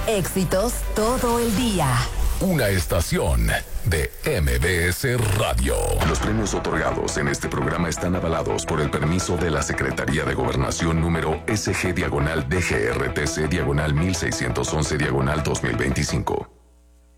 Éxitos todo el día. Una estación de MBS Radio. Los premios otorgados en este programa están avalados por el permiso de la Secretaría de Gobernación número SG-DGRTC-1611-2025.